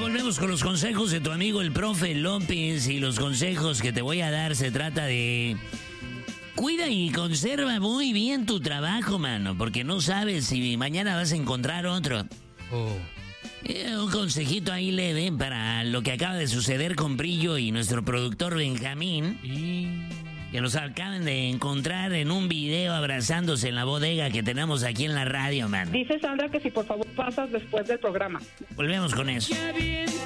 volvemos con los consejos de tu amigo el profe López, y los consejos que te voy a dar se trata de... Cuida y conserva muy bien tu trabajo, mano, porque no sabes si mañana vas a encontrar otro. Un consejito ahí leve para lo que acaba de suceder con Brillo y nuestro productor Benjamín, que nos acaban de encontrar en un video abrazándose en la bodega que tenemos aquí en la radio, mano. Dice Sandra que si por favor pasas después del programa. Volvemos con eso.